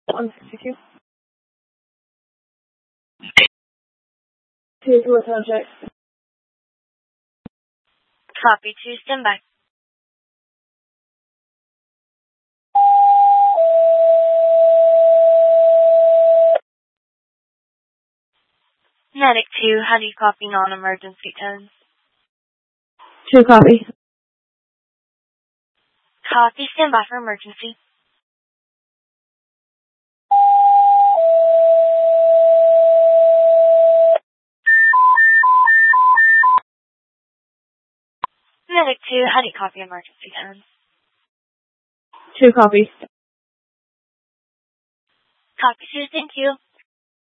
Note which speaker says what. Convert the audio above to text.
Speaker 1: 162. 2 to Hotel Jack.
Speaker 2: Copy 2, stand by. Medic 2, how do you copy non-emergency tones?
Speaker 1: 2 copy.
Speaker 2: Copy, stand by for emergency. Medic 2, how do you copy emergency tones?
Speaker 1: 2 copy.
Speaker 2: Copy 2, thank you.